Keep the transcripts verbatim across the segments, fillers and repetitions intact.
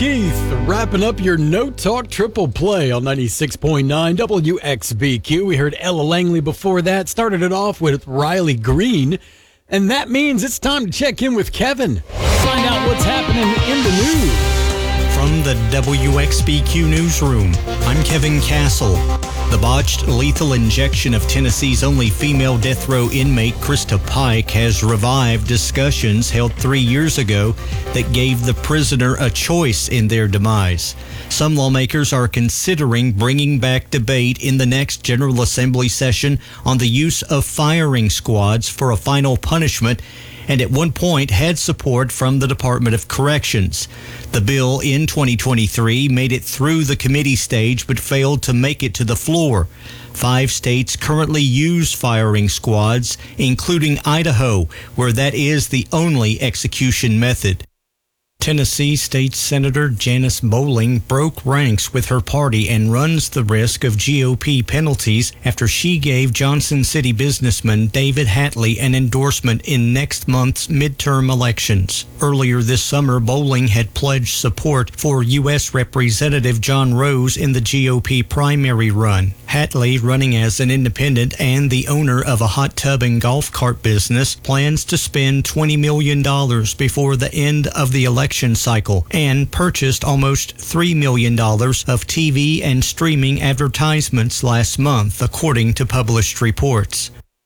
Keith, wrapping up your No Talk Triple Play on ninety-six point nine W X B Q. We heard Ella Langley before that, started it off with Riley Green, and that means it's time to check in with Kevin. Find out what's happening in the news. From the W X B Q newsroom, I'm Kevin Castle. The botched lethal injection of Tennessee's only female death row inmate, Krista Pike, has revived discussions held three years ago that gave the prisoner a choice in their demise. Some lawmakers are considering bringing back debate in the next General Assembly session on the use of firing squads for a final punishment, and at one point had support from the Department of Corrections. The bill in twenty twenty-three made it through the committee stage but failed to make it to the floor. Five states currently use firing squads, including Idaho, where that is the only execution method. Tennessee State Senator Janice Bowling broke ranks with her party and runs the risk of G O P penalties after she gave Johnson City businessman David Hatley an endorsement in next month's midterm elections. Earlier this summer, Bowling had pledged support for U S Representative John Rose in the G O P primary run. Hatley, running as an independent and the owner of a hot tub and golf cart business, plans to spend twenty million dollars before the end of the election cycle and purchased almost three million dollars of T V and streaming advertisements last month, according to published reports.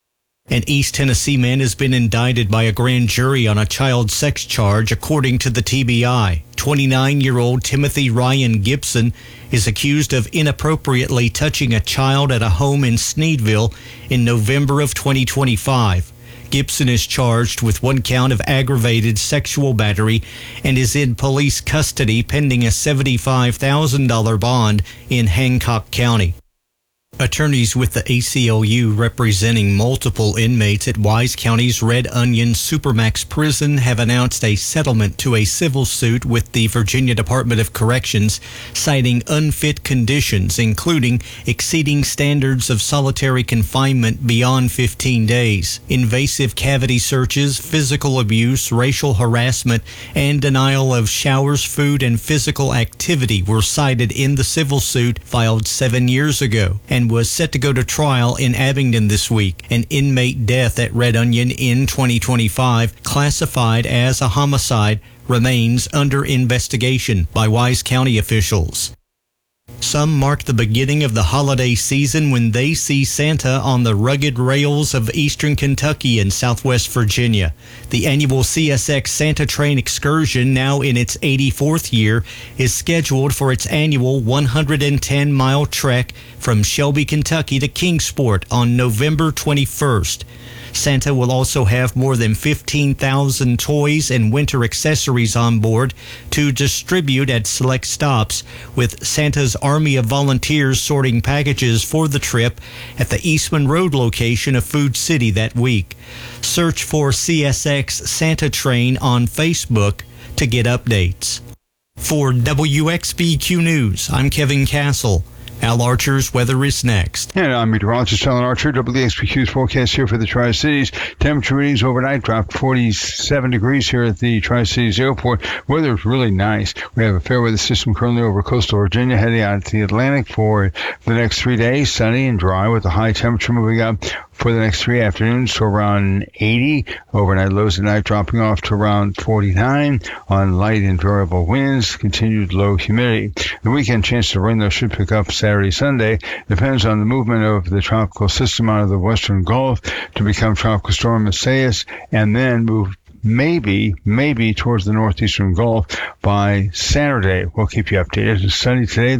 An East Tennessee man has been indicted by a grand jury on a child sex charge, according to the T B I. twenty-nine-year-old Timothy Ryan Gibson is accused of inappropriately touching a child at a home in Sneedville in November of twenty twenty-five. Gibson is charged with one count of aggravated sexual battery and is in police custody pending a seventy-five thousand dollars bond in Hancock County. Attorneys with the A C L U representing multiple inmates at Wise County's Red Onion Supermax prison have announced a settlement to a civil suit with the Virginia Department of Corrections, citing unfit conditions, including exceeding standards of solitary confinement beyond fifteen days, invasive cavity searches, physical abuse, racial harassment, and denial of showers, food, and physical activity were cited in the civil suit filed seven years ago, and was set to go to trial in Abingdon this week. An inmate death at Red Onion in twenty twenty-five, classified as a homicide, remains under investigation by Wise County officials. Some mark the beginning of the holiday season when they see Santa on the rugged rails of eastern Kentucky and southwest Virginia. The annual C S X Santa Train excursion, now in its eighty-fourth year, is scheduled for its annual one hundred ten mile trek from Shelby, Kentucky to Kingsport on November twenty-first. Santa will also have more than fifteen thousand toys and winter accessories on board to distribute at select stops, with Santa's Army of Volunteers sorting packages for the trip at the Eastman Road location of Food City that week. Search for C S X Santa Train on Facebook to get updates. For W X B Q News, I'm Kevin Castle. Al Archer's weather is next. And I'm meteorologist Alan Archer. W X B Q's forecast here for the Tri-Cities. Temperature readings overnight dropped forty-seven degrees here at the Tri-Cities Airport. Weather is really nice. We have a fair weather system currently over coastal Virginia heading out to the Atlantic for the next three days. Sunny and dry with a high temperature moving up for the next three afternoons to around eighty. Overnight lows at night dropping off to around forty-nine on light and variable winds. Continued low humidity. The weekend chance of rain, though, should pick up Saturday, Sunday. Depends on the movement of the tropical system out of the western Gulf to become Tropical Storm Isaias and then move maybe, maybe towards the northeastern Gulf by Saturday. We'll keep you updated. It's sunny today.